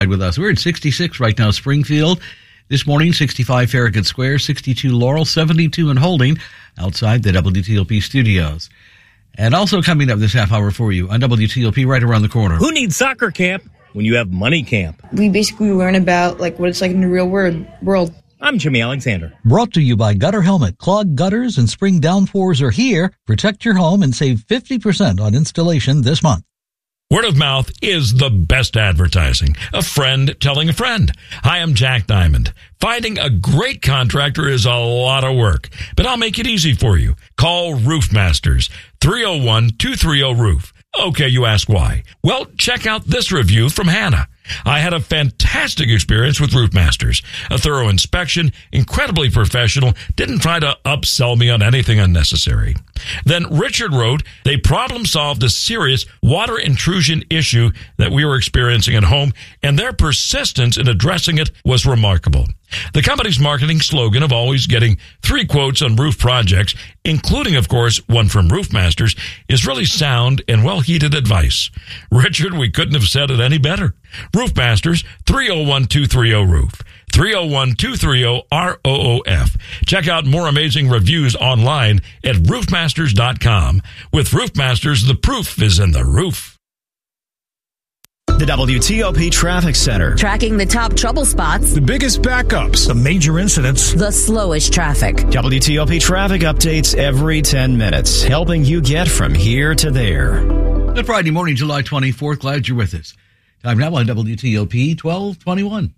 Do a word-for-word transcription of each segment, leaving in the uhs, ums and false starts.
with us. We're at sixty-six right now, Springfield. This morning, sixty-five Farragut Square, sixty-two Laurel, seventy-two in Holding outside the W T O P studios. And also coming up this half hour for you on W T O P right around the corner. Who needs soccer camp when you have money camp? We basically learn about like what it's like in the real world. world. I'm Jimmy Alexander. Brought to you by Gutter Helmet. Clogged gutters and spring downpours are here. Protect your home and save fifty percent on installation this month. Word of mouth is the best advertising. A friend telling a friend. Hi, I'm Jack Diamond. Finding a great contractor is a lot of work, but I'll make it easy for you. Call Roof Masters, three oh one, two three oh, roof. Okay, you ask why. Well, check out this review from Hannah. I had a fantastic experience with Roof Masters. A thorough inspection, incredibly professional, didn't try to upsell me on anything unnecessary. Then Richard wrote, they problem solved a serious water intrusion issue that we were experiencing at home, and their persistence in addressing it was remarkable. The company's marketing slogan of always getting three quotes on roof projects, including, of course, one from Roof Masters, is really sound and well-heeded advice. Richard, we couldn't have said it any better. Roof Masters, three oh one, two three oh, roof. three oh one, two three oh, R O O F. Check out more amazing reviews online at roof masters dot com. With Roof Masters, the proof is in the roof. The W T O P Traffic Center. Tracking the top trouble spots. The biggest backups. The major incidents. The slowest traffic. W T O P traffic updates every ten minutes, helping you get from here to there. Good Friday morning, July twenty-fourth. Glad you're with us. Time now on W T O P twelve twenty-one.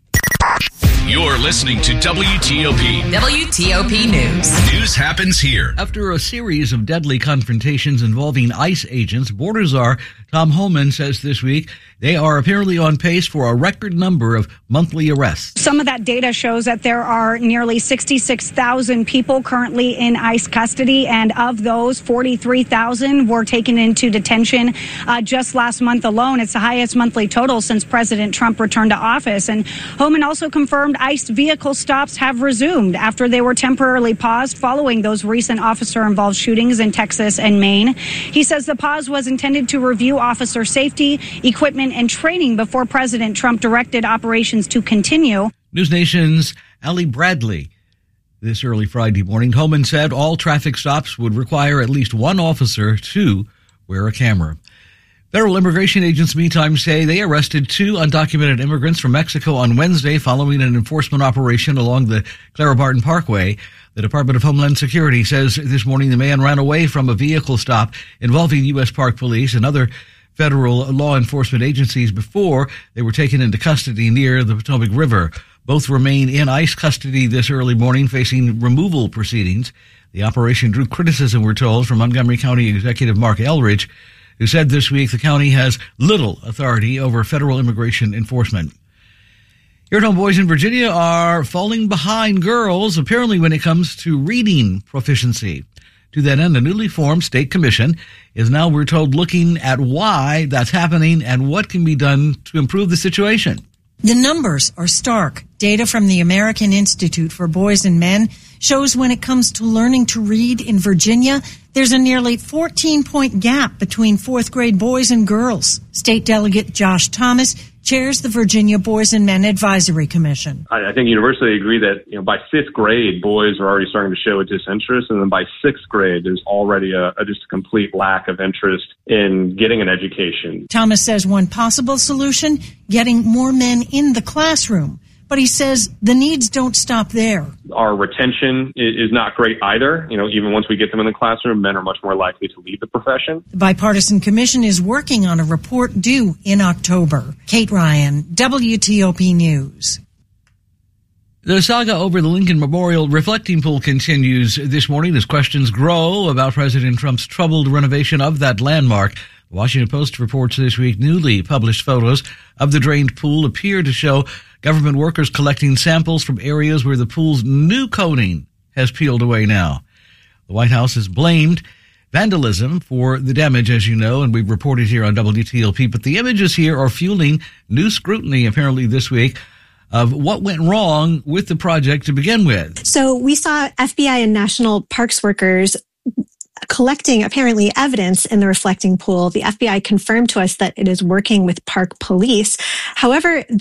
You're listening to W T O P. W T O P News. News happens here. After a series of deadly confrontations involving ICE agents, Border Czar Tom Homan says this week they are apparently on pace for a record number of monthly arrests. Some of that data shows that there are nearly sixty-six thousand people currently in ICE custody, and of those, forty-three thousand were taken into detention uh, just last month alone. It's the highest monthly total since President Trump returned to office. And Homan also confirmed ICE vehicle stops have resumed after they were temporarily paused following those recent officer-involved shootings in Texas and Maine. He says the pause was intended to review officer safety, equipment, and training before President Trump directed operations to continue. News Nation's Ali Bradley. This early Friday morning, Homan said all traffic stops would require at least one officer to wear a camera. Federal immigration agents, meantime, say they arrested two undocumented immigrants from Mexico on Wednesday following an enforcement operation along the Clara Barton Parkway. The Department of Homeland Security says this morning the man ran away from a vehicle stop involving U S Park Police and other federal law enforcement agencies before they were taken into custody near the Potomac River. Both remain in ICE custody this early morning, facing removal proceedings. The operation drew criticism, we're told, from Montgomery County Executive Mark Elridge, who said this week the county has little authority over federal immigration enforcement. Here at home, boys in Virginia are falling behind girls, apparently when it comes to reading proficiency. To that end, the newly formed state commission is now, we're told, looking at why that's happening and what can be done to improve the situation. The numbers are stark. Data from the American Institute for Boys and Men shows when it comes to learning to read in Virginia, there's a nearly fourteen-point gap between fourth grade boys and girls. State Delegate Josh Thomas chairs the Virginia Boys and Men Advisory Commission. I, I think universally agree that, you know, by fifth grade, boys are already starting to show a disinterest, and then by sixth grade, there's already a, a just a complete lack of interest in getting an education. Thomas says one possible solution, getting more men in the classroom. But he says the needs don't stop there. Our retention is not great either. You know, even once we get them in the classroom, men are much more likely to leave the profession. The bipartisan commission is working on a report due in October. Kate Ryan, W T O P News. The saga over the Lincoln Memorial reflecting pool continues this morning as questions grow about President Trump's troubled renovation of that landmark. The Washington Post reports this week newly published photos of the drained pool appear to show government workers collecting samples from areas where the pool's new coating has peeled away now. The White House has blamed vandalism for the damage, as you know, and we've reported here on W T O P. But the images here are fueling new scrutiny, apparently this week, of what went wrong with the project to begin with. So we saw F B I and National Parks workers collecting apparently evidence in the reflecting pool. The F B I confirmed to us that it is working with Park Police. However,